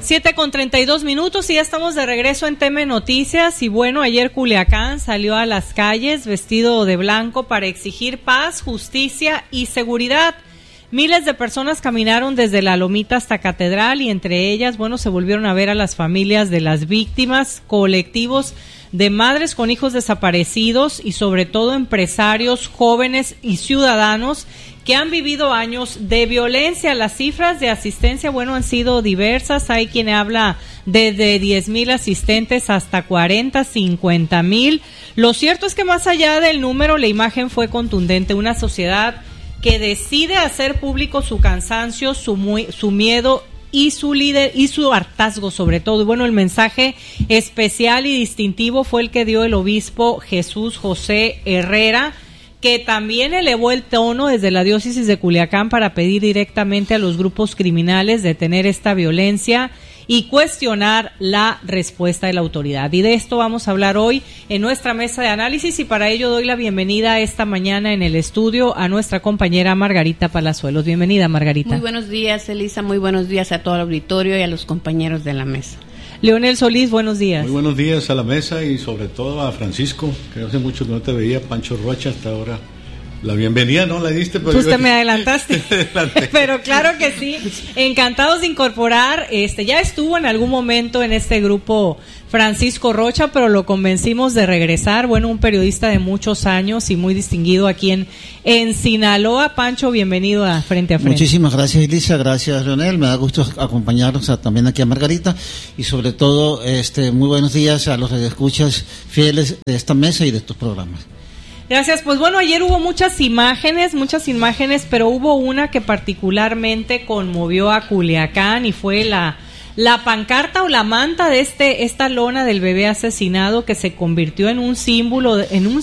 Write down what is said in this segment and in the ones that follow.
7:32 y ya estamos de regreso en TM Noticias. Y bueno, ayer Culiacán salió a las calles vestido de blanco para exigir paz, justicia y seguridad. Miles de personas caminaron desde la Lomita hasta Catedral y entre ellas, bueno, se volvieron a ver a las familias de las víctimas, colectivos de madres con hijos desaparecidos y sobre todo empresarios, jóvenes y ciudadanos que han vivido años de violencia. Las cifras de asistencia, bueno, han sido diversas. Hay quien habla desde 10,000 asistentes hasta 40, 50,000. Lo cierto es que más allá del número, la imagen fue contundente. Una sociedad que decide hacer público su cansancio, su miedo y su líder y su hartazgo sobre todo. Y bueno, el mensaje especial y distintivo fue el que dio el obispo Jesús José Herrera, que también elevó el tono desde la diócesis de Culiacán para pedir directamente a los grupos criminales detener esta violencia y cuestionar la respuesta de la autoridad. Y de esto vamos a hablar hoy en nuestra mesa de análisis, y para ello doy la bienvenida esta mañana en el estudio a nuestra compañera Margarita Palazuelos. Bienvenida, Margarita. Muy buenos días, Elisa, muy buenos días a todo el auditorio y a los compañeros de la mesa. Leonel Solís, buenos días. Muy buenos días a la mesa y sobre todo a Francisco, que hace mucho que no te veía, Pancho Rocha, hasta ahora. La bienvenida no la diste, pero usted me adelantaste. Pero claro que sí, encantados de incorporar. Ya estuvo en algún momento en este grupo Francisco Rocha, pero lo convencimos de regresar. Bueno, un periodista de muchos años y muy distinguido aquí en Sinaloa. Pancho, bienvenido a Frente a Frente. Muchísimas gracias, Elisa, gracias, Leonel. Me da gusto acompañarnos también aquí a Margarita, y sobre todo muy buenos días a los radioescuchas fieles de esta mesa y de estos programas. Gracias. Pues bueno, ayer hubo muchas imágenes, pero hubo una que particularmente conmovió a Culiacán y fue la pancarta o la manta de esta lona del bebé asesinado, que se convirtió en un símbolo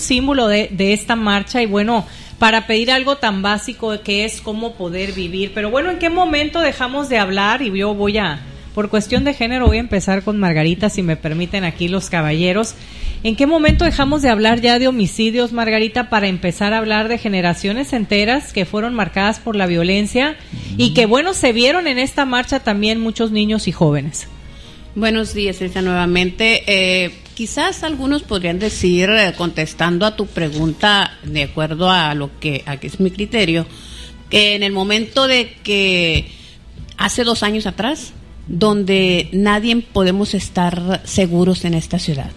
de esta marcha. Y bueno, para pedir algo tan básico que es cómo poder vivir. Pero bueno, ¿en qué momento dejamos de hablar? Y yo por cuestión de género voy a empezar con Margarita, si me permiten aquí los caballeros. ¿En qué momento dejamos de hablar ya de homicidios, Margarita, para empezar a hablar de generaciones enteras que fueron marcadas por la violencia y que, bueno, se vieron en esta marcha también muchos niños y jóvenes? Buenos días, Elsa, nuevamente. Quizás algunos podrían decir, contestando a tu pregunta, de acuerdo a lo que es mi criterio, que en el momento de que hace 2 años atrás, donde nadie podemos estar seguros en esta ciudad.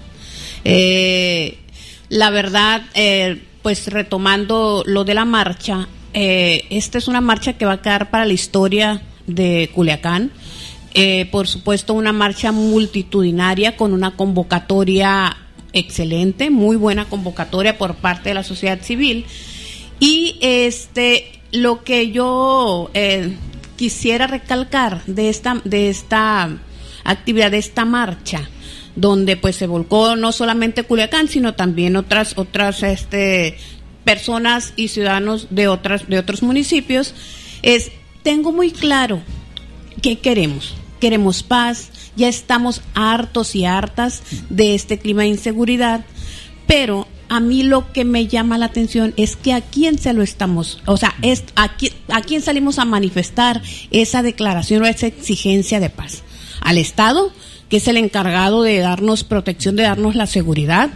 La verdad, pues retomando lo de la marcha, esta es una marcha que va a quedar para la historia de Culiacán. Por supuesto, una marcha multitudinaria con una convocatoria excelente, muy buena convocatoria por parte de la sociedad civil. Y lo que yo quisiera recalcar de esta actividad, de esta marcha, donde pues se volcó no solamente Culiacán, sino también otras personas y ciudadanos de otros municipios, tengo muy claro qué queremos. Queremos paz, ya estamos hartos y hartas de este clima de inseguridad, pero a mí lo que me llama la atención es que a quién se lo estamos, a quién salimos a manifestar esa declaración o esa exigencia de paz. ¿Al Estado, que es el encargado de darnos protección, de darnos la seguridad?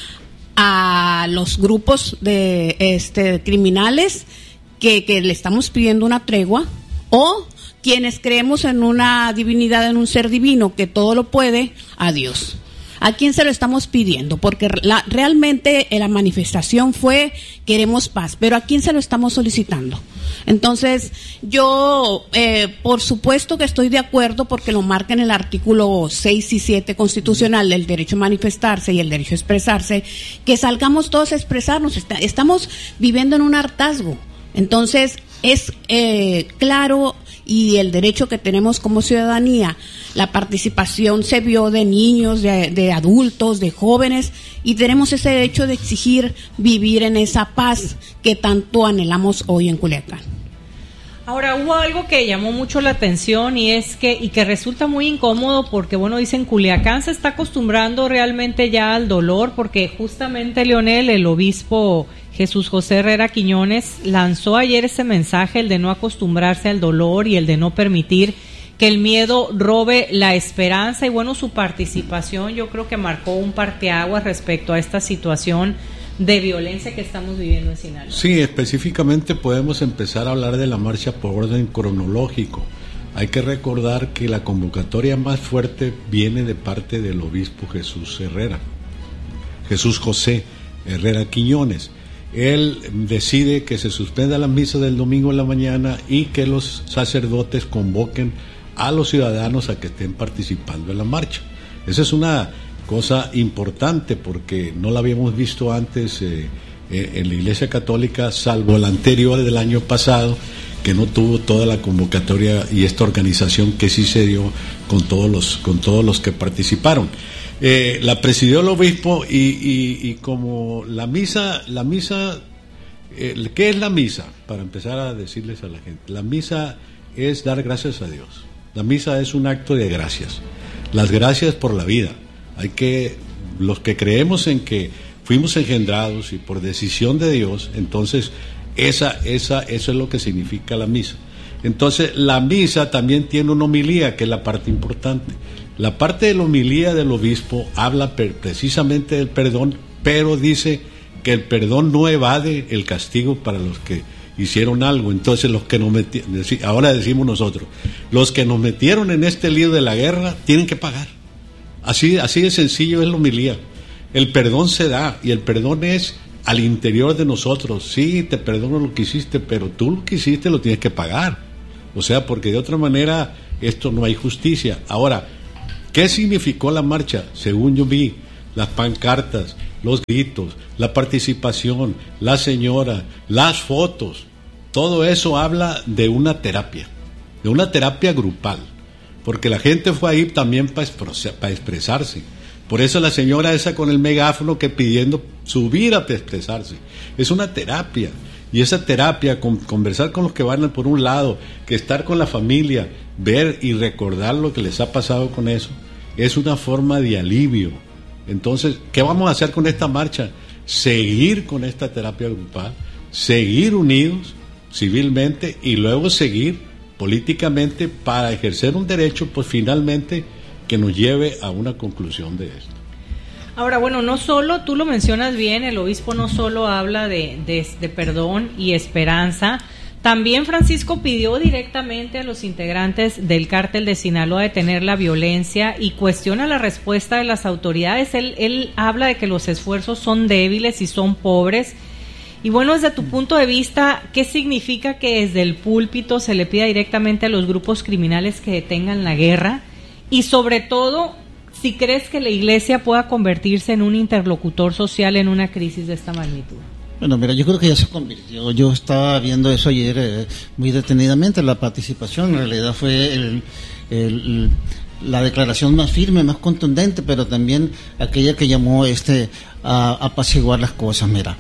¿A los grupos de criminales que le estamos pidiendo una tregua? ¿O quienes creemos en una divinidad, en un ser divino que todo lo puede? A Dios. ¿A quién se lo estamos pidiendo? Porque realmente la manifestación fue queremos paz, pero ¿a quién se lo estamos solicitando? Entonces, yo por supuesto que estoy de acuerdo, porque lo marca en el artículo 6 y 7 constitucional, del derecho a manifestarse y el derecho a expresarse, que salgamos todos a expresarnos. Estamos viviendo en un hartazgo. Entonces, es claro, y el derecho que tenemos como ciudadanía, la participación se vio de niños, de adultos, de jóvenes, y tenemos ese derecho de exigir vivir en esa paz que tanto anhelamos hoy en Culiacán. Ahora, hubo algo que llamó mucho la atención y que resulta muy incómodo, porque bueno, dicen Culiacán se está acostumbrando realmente ya al dolor, porque justamente Leonel, el obispo Jesús José Herrera Quiñones, lanzó ayer ese mensaje, el de no acostumbrarse al dolor y el de no permitir que el miedo robe la esperanza, y bueno, su participación yo creo que marcó un parteaguas respecto a esta situación de violencia que estamos viviendo en Sinaloa. Sí, específicamente podemos empezar a hablar de la marcha por orden cronológico. Hay que recordar que la convocatoria más fuerte viene de parte del obispo Jesús José Herrera Quiñones. Él decide que se suspenda la misa del domingo en la mañana y que los sacerdotes convoquen a los ciudadanos a que estén participando en la marcha. Esa es una cosa importante porque no la habíamos visto antes en la Iglesia Católica, salvo la anterior del año pasado, que no tuvo toda la convocatoria y esta organización que sí se dio con todos los que participaron. La presidió el obispo y como la misa, ¿qué es la misa? Para empezar a decirles a la gente, la misa es dar gracias a Dios. La misa es un acto de gracias. Las gracias por la vida. Los que creemos en que fuimos engendrados y por decisión de Dios, entonces eso es lo que significa la misa. Entonces la misa también tiene una homilía, que es la parte importante. La parte de la homilía del obispo habla precisamente del perdón, pero dice que el perdón no evade el castigo para los que hicieron algo. Entonces los que nos metieron, ahora decimos nosotros, los que nos metieron en este lío de la guerra tienen que pagar. Así de sencillo es la homilía. El perdón se da, y el perdón es al interior de nosotros. Sí, te perdono lo que hiciste, pero tú lo que hiciste lo tienes que pagar. O sea, porque de otra manera esto no hay justicia. Ahora, ¿qué significó la marcha? Según yo vi, las pancartas, los gritos, la participación, la señora, las fotos, todo eso habla de una terapia grupal, porque la gente fue ahí también para expresarse. Por eso la señora esa con el megáfono que pidiendo subir a expresarse. Es una terapia. Y esa terapia, conversar con los que van por un lado, que estar con la familia, ver y recordar lo que les ha pasado con eso, es una forma de alivio. Entonces, ¿qué vamos a hacer con esta marcha? Seguir con esta terapia grupal, seguir unidos civilmente y luego seguir políticamente para ejercer un derecho, pues finalmente, que nos lleve a una conclusión de esto. Ahora, bueno, no solo, tú lo mencionas bien, el obispo no solo habla de perdón y esperanza, también Francisco pidió directamente a los integrantes del cártel de Sinaloa detener la violencia y cuestiona la respuesta de las autoridades. Él habla de que los esfuerzos son débiles y son pobres. Y bueno, desde tu punto de vista, ¿qué significa que desde el púlpito se le pida directamente a los grupos criminales que detengan la guerra? Y sobre todo, si crees que la Iglesia pueda convertirse en un interlocutor social en una crisis de esta magnitud. Bueno, mira, yo creo que ya se convirtió. Yo estaba viendo eso ayer muy detenidamente. La participación en realidad fue la declaración más firme, más contundente, pero también aquella que llamó a apaciguar las cosas. Mira,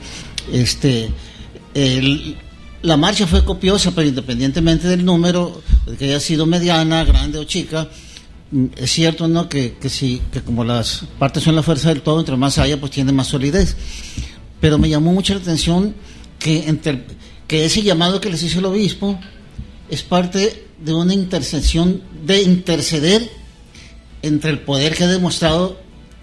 la marcha fue copiosa, pero independientemente del número, que haya sido mediana, grande o chica, es cierto, ¿no? Que como las partes son la fuerza del todo, entre más haya, pues tiene más solidez. Pero me llamó mucho la atención que ese llamado que les hizo el obispo es parte de una intercesión, de interceder entre el poder que ha demostrado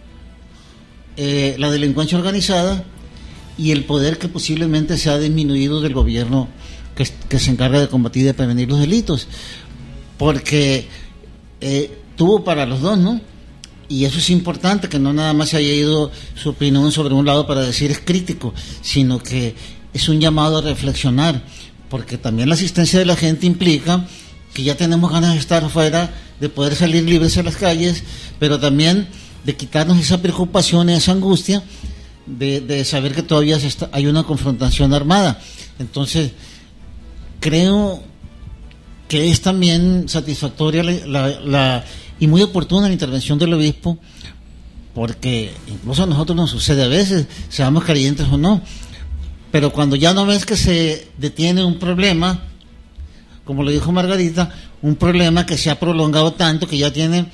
la delincuencia organizada y el poder que posiblemente se ha disminuido del gobierno que se encarga de combatir y de prevenir los delitos. Porque tuvo para los dos, ¿no? Y eso es importante, que no nada más se haya ido su opinión sobre un lado para decir es crítico, sino que es un llamado a reflexionar, porque también la asistencia de la gente implica que ya tenemos ganas de estar afuera, de poder salir libres a las calles, pero también de quitarnos esa preocupación y esa angustia de saber que todavía hay una confrontación armada. Entonces, creo que es también satisfactoria y muy oportuna la intervención del obispo, porque incluso a nosotros nos sucede a veces, seamos creyentes o no, pero cuando ya no ves que se detiene un problema, como lo dijo Margarita, un problema que se ha prolongado tanto, que ya tiene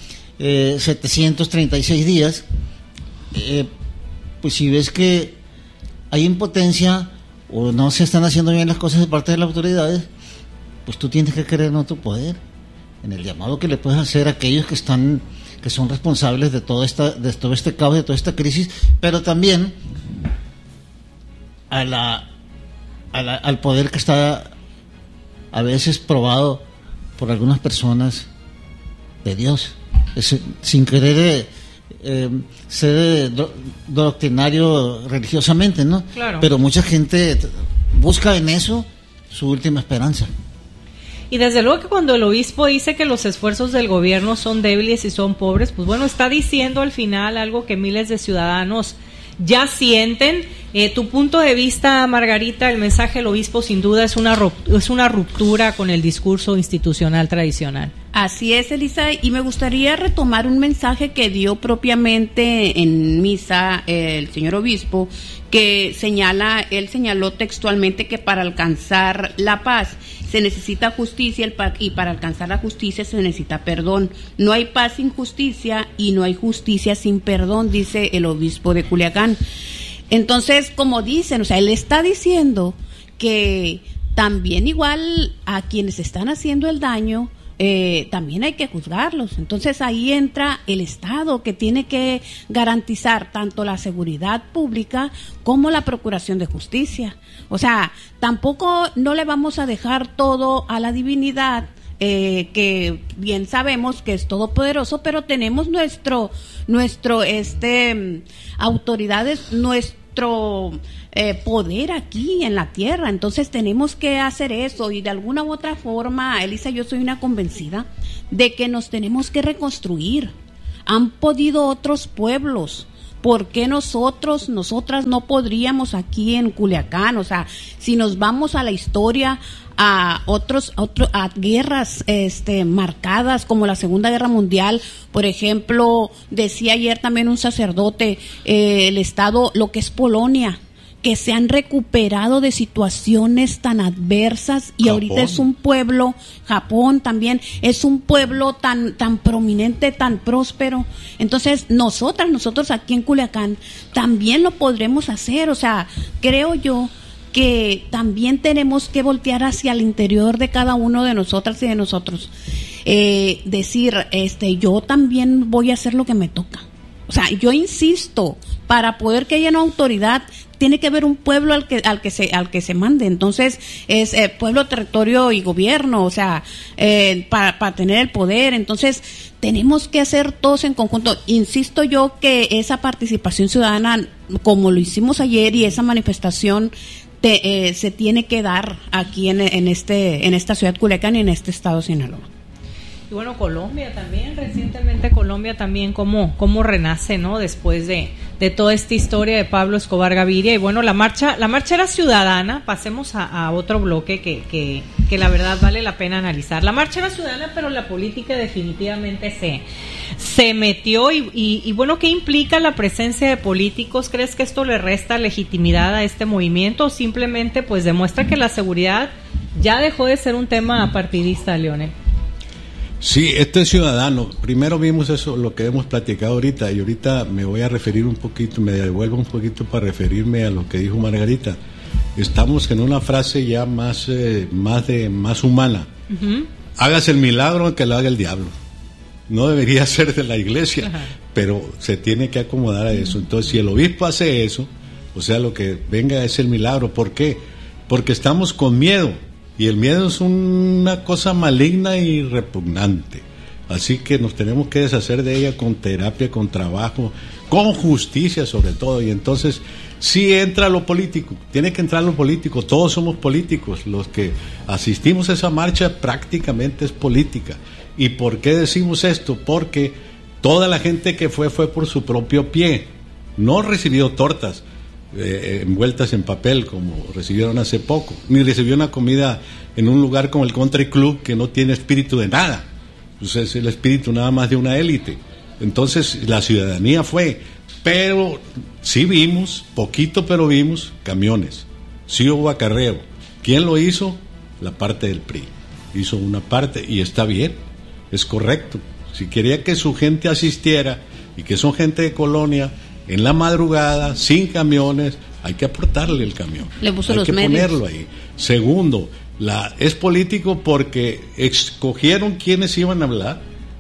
736 días, pues si ves que hay impotencia o no se están haciendo bien las cosas de parte de las autoridades, pues tú tienes que creer en tu poder en el llamado que le puedes hacer a aquellos que son responsables de todo este caos, de toda esta crisis, pero también al poder que está a veces probado por algunas personas de Dios, sin querer ser doctrinario religiosamente, ¿no? Claro. Pero mucha gente busca en eso su última esperanza. Y desde luego que cuando el obispo dice que los esfuerzos del gobierno son débiles y son pobres, pues bueno, está diciendo al final algo que miles de ciudadanos ya sienten. Tu punto de vista, Margarita, el mensaje del obispo sin duda es una ruptura con el discurso institucional tradicional. Así es, Elisa, y me gustaría retomar un mensaje que dio propiamente en misa el señor obispo, que él señaló textualmente que para alcanzar la paz se necesita justicia y para alcanzar la justicia se necesita perdón. No hay paz sin justicia y no hay justicia sin perdón, dice el obispo de Culiacán. Entonces, como dicen, o sea, él está diciendo que también igual a quienes están haciendo el daño, también hay que juzgarlos. Entonces ahí entra el Estado, que tiene que garantizar tanto la seguridad pública como la procuración de justicia. O sea, tampoco no le vamos a dejar todo a la divinidad, que bien sabemos que es todopoderoso, pero tenemos autoridades, nuestro poder aquí en la tierra. Entonces tenemos que hacer eso, y de alguna u otra forma, Elisa, yo soy una convencida de que nos tenemos que reconstruir. Han podido otros pueblos, ¿por qué nosotras no podríamos aquí en Culiacán? O sea, si nos vamos a la historia, a guerras marcadas como la Segunda Guerra Mundial, por ejemplo, decía ayer también un sacerdote, el estado, lo que es Polonia, que se han recuperado de situaciones tan adversas, y Japón. Ahorita es un pueblo, Japón también, es un pueblo tan prominente, tan próspero. Entonces nosotros aquí en Culiacán también lo podremos hacer. O sea, creo yo que también tenemos que voltear hacia el interior de cada uno de nosotras y de nosotros, decir, yo también voy a hacer lo que me toca. O sea, yo insisto, para poder que haya una autoridad, tiene que haber un pueblo al que se mande. Entonces es pueblo, territorio y gobierno, o sea, para tener el poder. Entonces tenemos que hacer todos en conjunto. Insisto yo que esa participación ciudadana, como lo hicimos ayer, y esa manifestación se tiene que dar aquí en esta ciudad Culiacán y en este estado de Sinaloa. Y bueno, Colombia también, recientemente Colombia también cómo renace, ¿no? Después de toda esta historia de Pablo Escobar Gaviria. Y bueno, la marcha era ciudadana. Pasemos a otro bloque que la verdad vale la pena analizar. La marcha era ciudadana, pero la política definitivamente se metió. Y bueno, ¿qué implica la presencia de políticos? ¿Crees que esto le resta legitimidad a este movimiento, o simplemente pues demuestra que la seguridad ya dejó de ser un tema partidista, Leonel? Sí, esto es ciudadano. Primero vimos eso, lo que hemos platicado ahorita, y ahorita me voy a referir un poquito, me devuelvo un poquito para referirme a lo que dijo Margarita. Estamos en una frase ya más humana. Uh-huh. Hágase el milagro que lo haga el diablo. No debería ser de la iglesia, uh-huh, pero se tiene que acomodar a eso. Entonces, si el obispo hace eso, o sea, lo que venga es el milagro. ¿Por qué? Porque estamos con miedo. Y el miedo es una cosa maligna y repugnante. Así que nos tenemos que deshacer de ella con terapia, con trabajo, con justicia sobre todo. Y entonces sí entra lo político, tiene que entrar lo político. Todos somos políticos. Los que asistimos a esa marcha prácticamente es política. ¿Y por qué decimos esto? Porque toda la gente que fue por su propio pie. No recibió tortas envueltas en papel como recibieron hace poco, ni recibió una comida en un lugar como el Country Club, que no tiene espíritu de nada, pues es el espíritu nada más de una élite. Entonces la ciudadanía fue, pero sí vimos, poquito pero vimos camiones, sí hubo acarreo. ¿Quién lo hizo? La parte del PRI hizo una parte, y está bien, es correcto. Si quería que su gente asistiera, y que son gente de colonia, en la madrugada, sin camiones, hay que aportarle el camión. Le puso hay los que medios. Ponerlo ahí. Segundo, Es político porque escogieron quiénes iban a hablar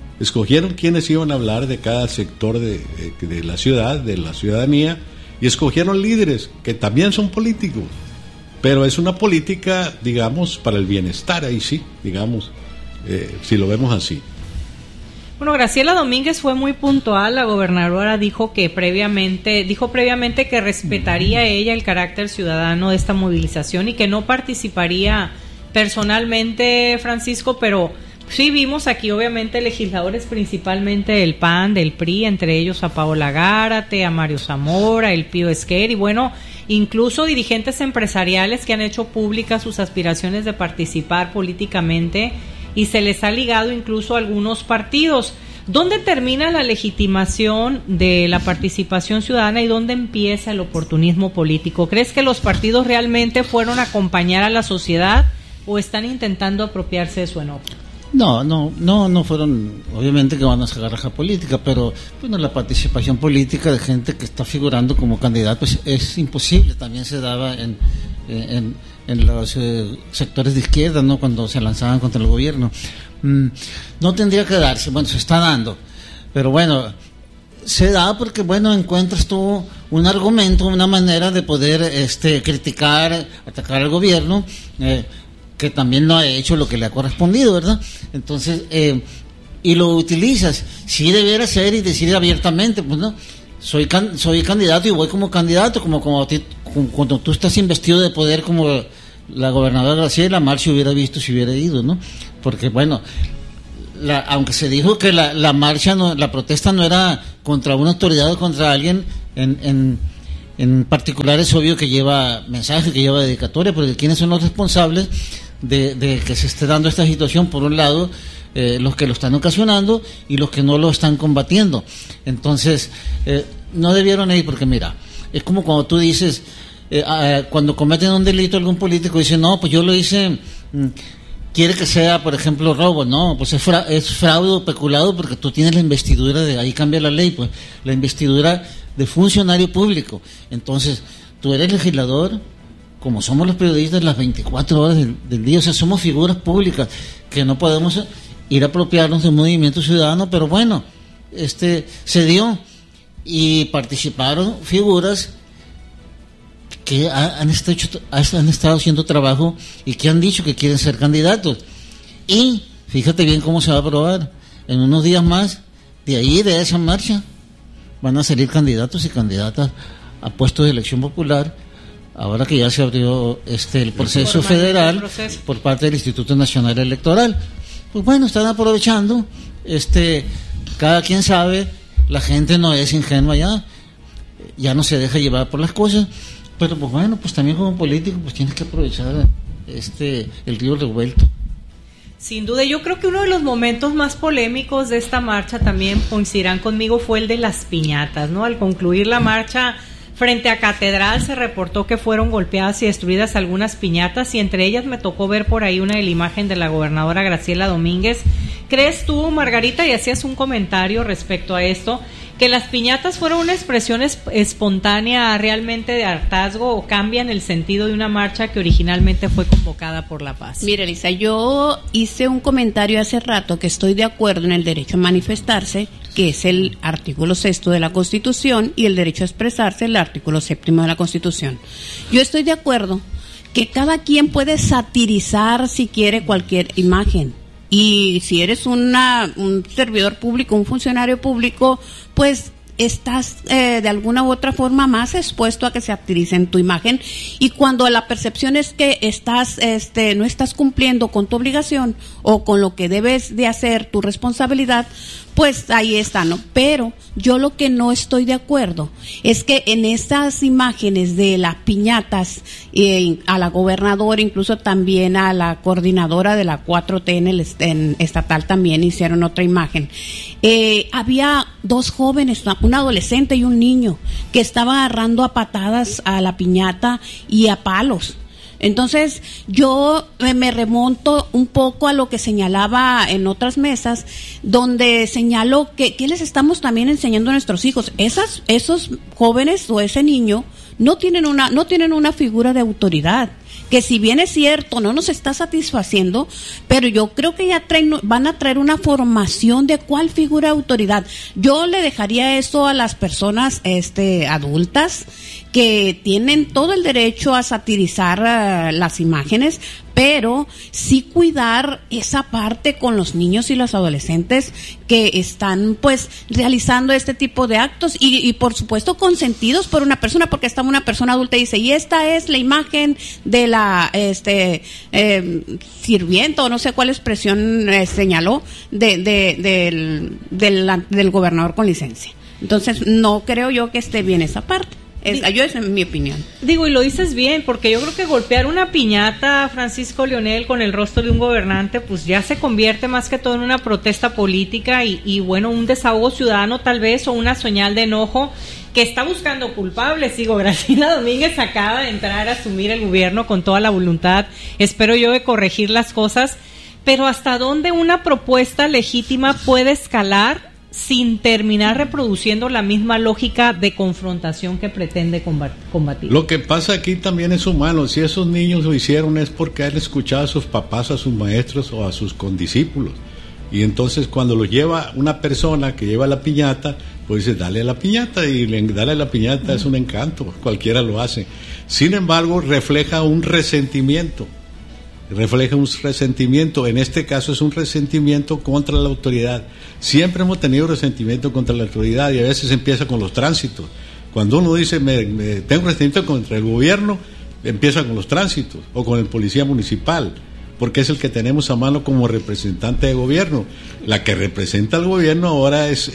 de cada sector de la ciudad, de la ciudadanía, y escogieron líderes que también son políticos, pero es una política, digamos, para el bienestar, ahí sí, digamos, si lo vemos así. Bueno, Graciela Domínguez fue muy puntual. La gobernadora dijo previamente que respetaría ella el carácter ciudadano de esta movilización y que no participaría personalmente, Francisco, pero sí vimos aquí obviamente legisladores principalmente del PAN, del PRI, entre ellos a Paola Gárate, a Mario Zamora, el Pío Esquer, y bueno, incluso dirigentes empresariales que han hecho públicas sus aspiraciones de participar políticamente, y se les ha ligado incluso a algunos partidos. ¿Dónde termina la legitimación de la participación ciudadana y dónde empieza el oportunismo político? ¿Crees que los partidos realmente fueron a acompañar a la sociedad o están intentando apropiarse de su enojo? No fueron, obviamente que van a sacar raja política, pero bueno, la participación política de gente que está figurando como candidato es imposible. También se daba en los sectores de izquierda, ¿no?, cuando se lanzaban contra el gobierno. No tendría que darse, bueno, se está dando, pero bueno, se da porque, bueno, encuentras tú un argumento, una manera de poder criticar, atacar al gobierno, que también no ha hecho lo que le ha correspondido, ¿verdad? Entonces, y lo utilizas, si debiera ser y decir abiertamente, pues no, soy candidato y voy como candidato, como cuando tú estás investido de poder, como la gobernadora Graciela March hubiera visto si hubiera ido, ¿no? Porque bueno, aunque se dijo que la marcha, la protesta no era contra una autoridad o contra alguien en particular, es obvio que lleva mensaje, que lleva dedicatoria, porque ¿quiénes son los responsables de que se esté dando esta situación? Por un lado, los que lo están ocasionando y los que no lo están combatiendo. Entonces, no debieron ir, porque mira, es como cuando tú dices, cuando cometen un delito algún político, dice, no, pues yo lo hice, quiere que sea, por ejemplo, robo. No, pues es fraude o peculado, porque tú tienes la investidura ahí cambia la ley, pues la investidura de funcionario público. Entonces, tú eres legislador, como somos los periodistas, las 24 horas del día, o sea, somos figuras públicas que no podemos ir a apropiarnos de un movimiento ciudadano, pero bueno, se dio y participaron figuras que han estado haciendo trabajo y que han dicho que quieren ser candidatos. Y fíjate bien cómo se va a aprobar. En unos días más, de esa marcha, van a salir candidatos y candidatas a puestos de elección popular, ahora que ya se abrió el proceso federal por parte del Instituto Nacional Electoral. Pues bueno, están aprovechando, cada quien sabe, la gente no es ingenua ya no se deja llevar por las cosas, pero pues bueno, pues también como político pues tienes que aprovechar el río revuelto. Sin duda, yo creo que uno de los momentos más polémicos de esta marcha, también coincidirán conmigo, fue el de las piñatas, ¿no? Al concluir la marcha frente a Catedral se reportó que fueron golpeadas y destruidas algunas piñatas, y entre ellas me tocó ver por ahí una de la imagen de la gobernadora Graciela Domínguez. ¿Crees tú, Margarita, y hacías un comentario respecto a esto, que las piñatas fueron una expresión espontánea realmente de hartazgo, o cambian el sentido de una marcha que originalmente fue convocada por la paz? Mira, Elisa, yo hice un comentario hace rato que estoy de acuerdo en el derecho a manifestarse, que es el artículo 6º de la Constitución, y el derecho a expresarse, el artículo 7º de la Constitución. Yo estoy de acuerdo que cada quien puede satirizar si quiere cualquier imagen. Y si eres un servidor público, un funcionario público, pues estás de alguna u otra forma más expuesto a que se satiricen tu imagen, y cuando la percepción es que no estás cumpliendo con tu obligación o con lo que debes de hacer, tu responsabilidad, pues ahí está, ¿no? Pero yo lo que no estoy de acuerdo es que en estas imágenes de las piñatas, a la gobernadora, incluso también a la coordinadora de la 4T en estatal también hicieron otra imagen. Había dos jóvenes, un adolescente y un niño, que estaban agarrando a patadas a la piñata y a palos. Entonces, yo me remonto un poco a lo que señalaba en otras mesas, donde señaló que les estamos también enseñando a nuestros hijos. Esos jóvenes o ese niño no tienen una figura de autoridad que si bien es cierto, no nos está satisfaciendo, pero yo creo que ya van a traer una formación de cuál figura de autoridad. Yo le dejaría eso a las personas adultas que tienen todo el derecho a satirizar las imágenes, pero sí cuidar esa parte con los niños y los adolescentes que están pues realizando este tipo de actos y por supuesto consentidos por una persona, porque está una persona adulta y dice, y esta es la imagen de la sirvienta, o no sé cuál expresión señaló del gobernador con licencia. Entonces no creo yo que esté bien esa parte. Esa es mi opinión. Digo, y lo dices bien, porque yo creo que golpear una piñata, Francisco Leonel, con el rostro de un gobernante, pues ya se convierte más que todo en una protesta política y bueno, un desahogo ciudadano tal vez, o una señal de enojo que está buscando culpables. Digo, Graciela Domínguez acaba de entrar a asumir el gobierno con toda la voluntad, espero yo, de corregir las cosas, pero ¿hasta dónde una propuesta legítima puede escalar sin terminar reproduciendo la misma lógica de confrontación que pretende combatir? Lo que pasa aquí también es humano. Si esos niños lo hicieron es porque han escuchado a sus papás, a sus maestros o a sus condiscípulos. Y entonces cuando lo lleva una persona que lleva la piñata, pues dice, dale a la piñata, y darle a la piñata es un encanto, cualquiera lo hace. Sin embargo, refleja un resentimiento. En este caso es un resentimiento contra la autoridad. Siempre hemos tenido resentimiento contra la autoridad y a veces empieza con los tránsitos. Cuando uno dice tengo resentimiento contra el gobierno, empieza con los tránsitos o con el policía municipal, porque es el que tenemos a mano como representante de gobierno. La que representa al gobierno ahora es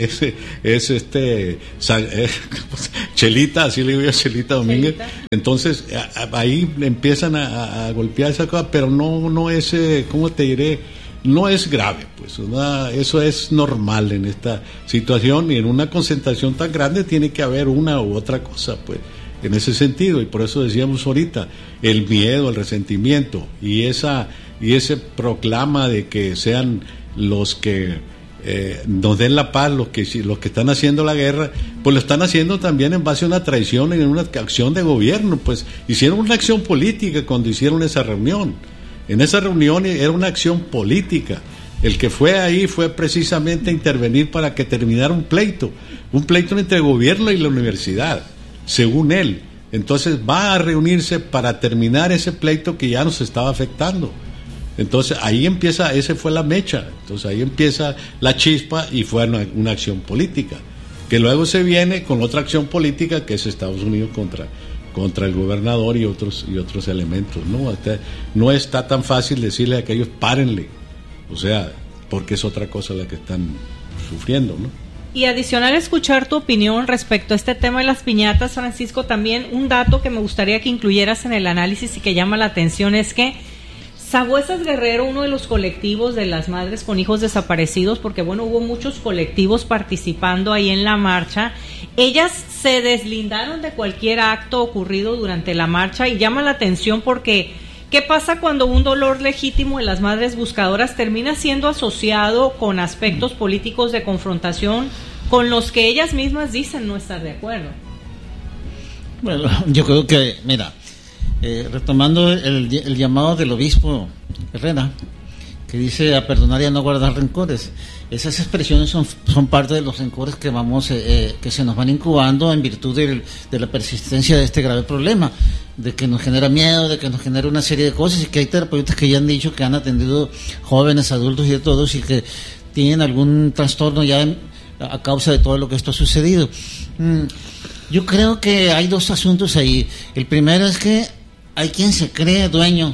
Chelita, así le digo yo, Chelita Domínguez. Entonces ahí empiezan a golpear esa cosa, pero no es, ¿cómo te diré? No es grave, pues eso es normal en esta situación, y en una concentración tan grande tiene que haber una u otra cosa, pues, en ese sentido, y por eso decíamos ahorita, el miedo, el resentimiento, y ese proclama de que sean los que nos den la paz, los que están haciendo la guerra, pues lo están haciendo también en base a una traición y en una acción de gobierno. Pues hicieron una acción política cuando hicieron esa reunión. En esa reunión era una acción política. El que fue ahí fue precisamente a intervenir para que terminara un pleito entre el gobierno y la universidad, según él. Entonces va a reunirse para terminar ese pleito que ya nos estaba afectando. Entonces ahí empieza, esa fue la mecha. Entonces ahí empieza la chispa y fue una acción política, que luego se viene con otra acción política que es Estados Unidos contra el gobernador y otros elementos, ¿no? No está tan fácil decirle a aquellos párenle, o sea, porque es otra cosa la que están sufriendo, ¿no? Y adicional a escuchar tu opinión respecto a este tema de las piñatas, Francisco, también un dato que me gustaría que incluyeras en el análisis y que llama la atención es que Sabuesas Guerrero, uno de los colectivos de las madres con hijos desaparecidos, porque bueno, hubo muchos colectivos participando ahí en la marcha, ellas se deslindaron de cualquier acto ocurrido durante la marcha, y llama la atención porque ¿qué pasa cuando un dolor legítimo de las madres buscadoras termina siendo asociado con aspectos políticos de confrontación con los que ellas mismas dicen no estar de acuerdo? Bueno, yo creo que, mira, retomando el llamado del obispo Herrera, que dice a perdonar y a no guardar rencores, esas expresiones son parte de los rencores que que se nos van incubando en virtud de la persistencia de este grave problema, de que nos genera miedo, de que nos genera una serie de cosas, y que hay terapeutas que ya han dicho que han atendido jóvenes, adultos y de todos, y que tienen algún trastorno ya a causa de todo lo que esto ha sucedido. Yo creo que hay dos asuntos ahí. El primero es que hay quien se cree dueño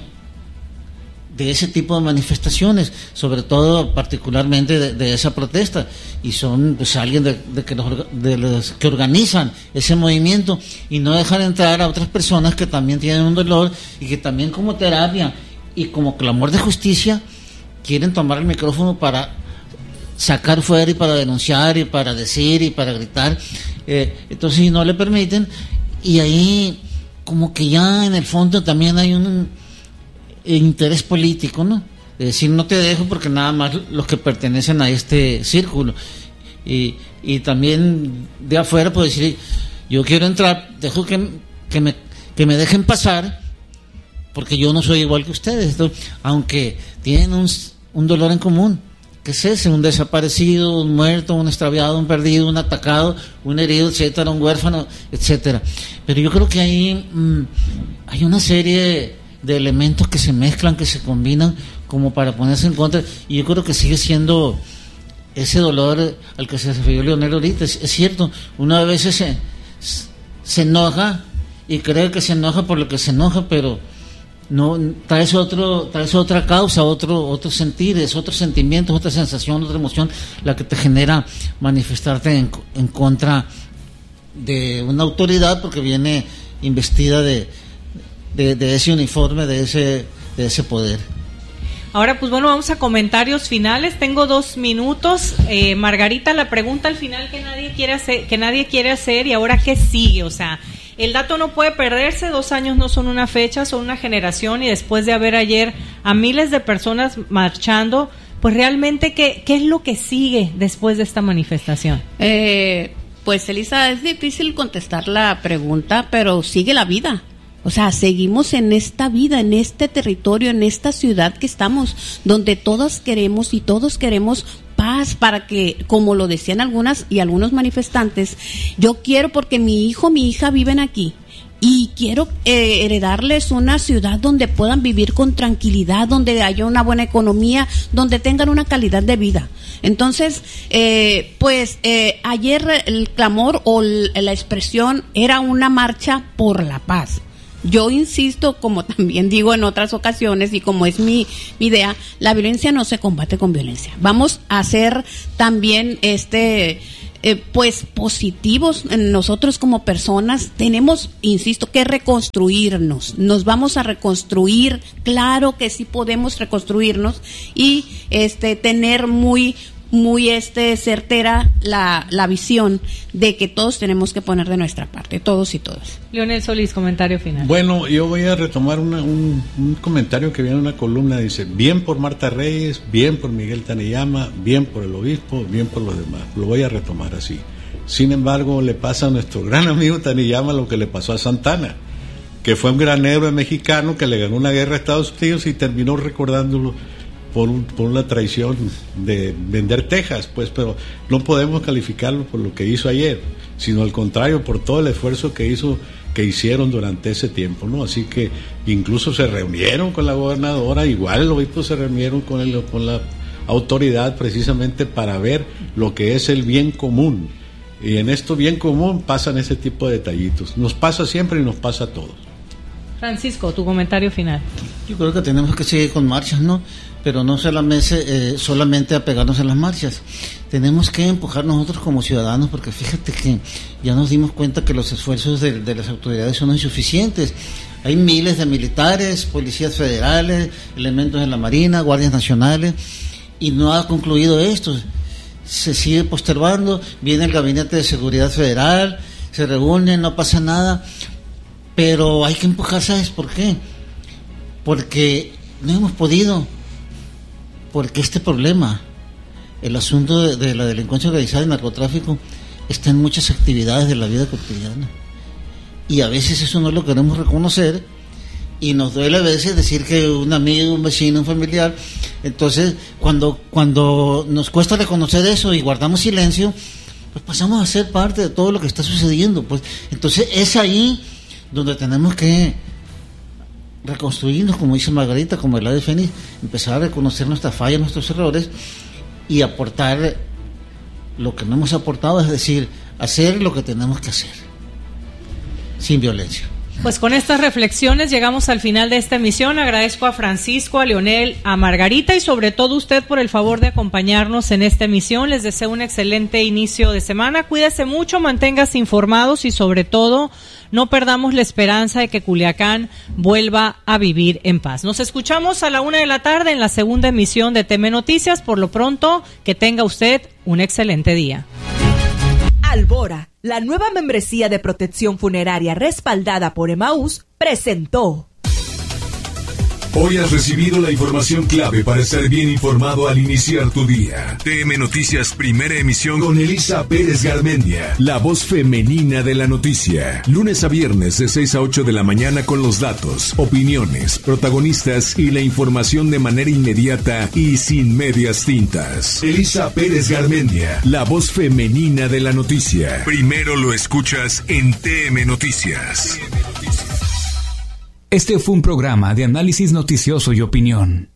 de ese tipo de manifestaciones, sobre todo particularmente de esa protesta, y son pues alguien de los que organizan ese movimiento, y no dejan entrar a otras personas que también tienen un dolor y que también como terapia y como clamor de justicia quieren tomar el micrófono para sacar fuera y para denunciar y para decir y para gritar. Entonces, si no le permiten, y ahí como que ya en el fondo también hay un interés político, ¿no? Es decir, no te dejo porque nada más los que pertenecen a este círculo, y también de afuera puedo decir, yo quiero entrar, dejo que me dejen pasar, porque yo no soy igual que ustedes. Entonces, aunque tienen un dolor en común, que es ese, un desaparecido, un muerto, un extraviado, un perdido, un atacado, un herido, etcétera, un huérfano, etcétera. Pero yo creo que ahí hay una serie de elementos que se mezclan, que se combinan como para ponerse en contra, y yo creo que sigue siendo ese dolor al que se refirió Leonel ahorita. Es cierto, uno a veces se enoja y cree que se enoja por lo que se enoja, pero no traes otra causa, otro sentir, es otro sentimiento, otra sensación, otra emoción la que te genera manifestarte en contra de una autoridad, porque viene investida de ese uniforme, de ese poder. Ahora, pues bueno, vamos a comentarios finales. Tengo 2 minutos. Margarita, la pregunta al final que nadie quiere hacer, y ahora ¿qué sigue? O sea, el dato no puede perderse. 2 años no son una fecha, son una generación, y después de haber ayer a miles de personas marchando, pues realmente ¿qué es lo que sigue después de esta manifestación? Pues Elisa, es difícil contestar la pregunta, pero sigue la vida. O sea, seguimos en esta vida, en este territorio, en esta ciudad que estamos, donde todos queremos paz, para que, como lo decían algunos manifestantes, yo quiero, porque mi hijo, mi hija viven aquí, y quiero heredarles una ciudad donde puedan vivir con tranquilidad, donde haya una buena economía, donde tengan una calidad de vida. Entonces, ayer el clamor o la expresión era una marcha por la paz. Yo insisto, como también digo en otras ocasiones, y como es mi idea, la violencia no se combate con violencia. Vamos a ser también positivos. Nosotros como personas tenemos, insisto, que reconstruirnos. Nos vamos a reconstruir, claro que sí podemos reconstruirnos, y tener muy certera la visión de que todos tenemos que poner de nuestra parte, todos y todas. Leonel Solís, comentario final. Bueno, yo voy a retomar un comentario que viene en una columna. Dice: bien por Marta Reyes, bien por Miguel Taniyama, bien por el obispo, bien por los demás. Lo voy a retomar así. Sin embargo, le pasa a nuestro gran amigo Taniyama lo que le pasó a Santana, que fue un gran héroe mexicano que le ganó una guerra a Estados Unidos y terminó recordándolo por una traición de vender Texas, pues, pero no podemos calificarlo por lo que hizo ayer, sino al contrario, por todo el esfuerzo que hicieron durante ese tiempo, ¿no? Así que incluso se reunieron con la gobernadora, igual los obispos se reunieron con la autoridad, precisamente para ver lo que es el bien común, y en esto bien común pasan ese tipo de detallitos. Nos pasa siempre y nos pasa a todos. Francisco, tu comentario final. Yo creo que tenemos que seguir con marchas, ¿no? Pero no solamente apegarnos a las marchas. Tenemos que empujar nosotros como ciudadanos, porque fíjate que ya nos dimos cuenta que los esfuerzos de las autoridades son insuficientes. Hay miles de militares, policías federales, elementos de la Marina, guardias nacionales, y no ha concluido esto. Se sigue postergando, viene el Gabinete de Seguridad Federal, se reúnen, no pasa nada, pero hay que empujar. ¿Sabes por qué? Porque no hemos podido. Porque este problema, el asunto de la delincuencia organizada y narcotráfico, está en muchas actividades de la vida cotidiana. Y a veces eso no lo queremos reconocer, y nos duele a veces decir que un amigo, un vecino, un familiar. Entonces, cuando nos cuesta reconocer eso y guardamos silencio, pues pasamos a ser parte de todo lo que está sucediendo. Pues entonces es ahí donde tenemos que reconstruirnos, como dice Margarita, como el ave fénix, empezar a reconocer nuestras fallas, nuestros errores, y aportar lo que no hemos aportado, es decir, hacer lo que tenemos que hacer, sin violencia. Pues con estas reflexiones llegamos al final de esta emisión. Agradezco a Francisco, a Leonel, a Margarita, y sobre todo usted por el favor de acompañarnos en esta emisión. Les deseo un excelente inicio de semana. Cuídese mucho, manténgase informados, y sobre todo no perdamos la esperanza de que Culiacán vuelva a vivir en paz. Nos escuchamos a la 1:00 p.m. en la segunda emisión de TV Noticias. Por lo pronto, que tenga usted un excelente día. Albora, la nueva membresía de protección funeraria respaldada por Emaús, presentó Hoy has recibido la información clave para estar bien informado al iniciar tu día. TM Noticias, primera emisión con Elisa Pérez Garmendia, la voz femenina de la noticia. Lunes a viernes de 6 a 8 de la mañana con los datos, opiniones, protagonistas y la información de manera inmediata y sin medias tintas. Elisa Pérez Garmendia, la voz femenina de la noticia. Primero lo escuchas en TM Noticias. Este fue un programa de análisis noticioso y opinión.